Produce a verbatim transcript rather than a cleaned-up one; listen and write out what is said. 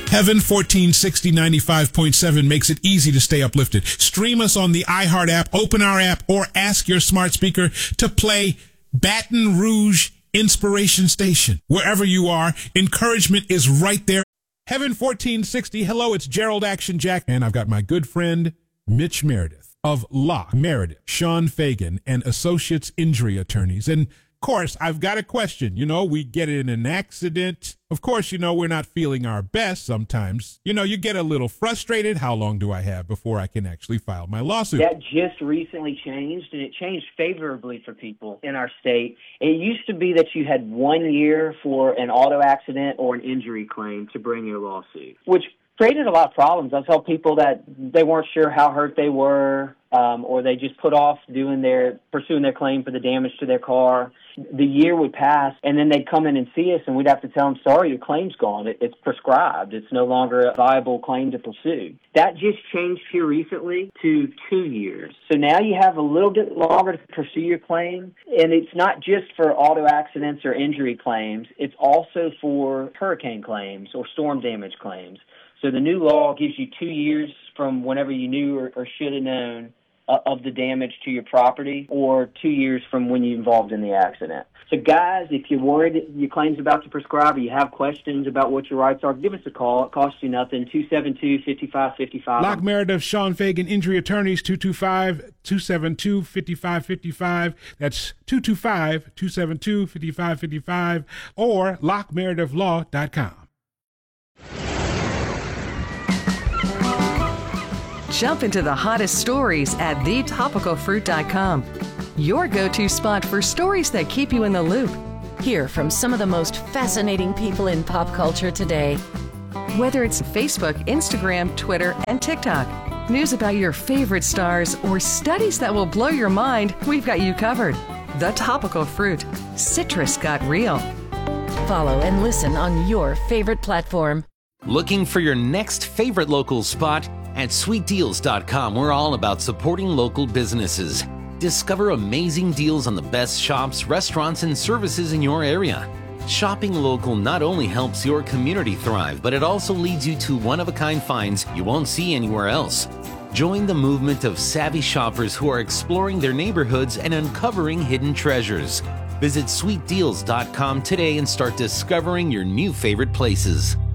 Heaven fourteen sixty ninety-five point seven makes it easy to stay uplifted. Stream us on the iHeart app, open our app, or ask your smart speaker to play Baton Rouge Inspiration Station. Wherever you are, encouragement is right there. Heaven fourteen sixty, hello, it's Gerald Action Jack, and I've got my good friend Mitch Meredith of Locke, Meredith, Sean Fagan, and Associates Injury Attorneys. And of course, I've got a question. You know, we get in an accident. Of course, you know, we're not feeling our best sometimes. You know, you get a little frustrated. How long do I have before I can actually file my lawsuit? That just recently changed, and it changed favorably for people in our state. It used to be that you had one year for an auto accident or an injury claim to bring your lawsuit, which created a lot of problems. I tell people that they weren't sure how hurt they were, um, or they just put off doing their pursuing their claim for the damage to their car. The year would pass, and then they'd come in and see us, and we'd have to tell them, sorry, your claim's gone. It, it's prescribed. It's no longer a viable claim to pursue. That just changed here recently to two years. So now you have a little bit longer to pursue your claim, and it's not just for auto accidents or injury claims. It's also for hurricane claims or storm damage claims. So the new law gives you two years from whenever you knew or, or should have known uh, of the damage to your property, or two years from when you involved in the accident. So guys, if you're worried your claim's about to prescribe or you have questions about what your rights are, give us a call. It costs you nothing, two seven two, five five five five. Locke Meredith, Sean Fagan, Injury Attorneys, two two five, two seven two, five five five five. That's two two five, two seven two, five five five five, or lock meredith law dot com. Jump into the hottest stories at the topical fruit dot com. Your go-to spot for stories that keep you in the loop. Hear from some of the most fascinating people in pop culture today. Whether it's Facebook, Instagram, Twitter, and TikTok, news about your favorite stars, or studies that will blow your mind, we've got you covered. The Topical Fruit. Citrus got real. Follow and listen on your favorite platform. Looking for your next favorite local spot? At sweet deals dot com, we're all about supporting local businesses. Discover amazing deals on the best shops, restaurants, and services in your area. Shopping local not only helps your community thrive, but it also leads you to one-of-a-kind finds you won't see anywhere else. Join the movement of savvy shoppers who are exploring their neighborhoods and uncovering hidden treasures. Visit sweet deals dot com today and start discovering your new favorite places.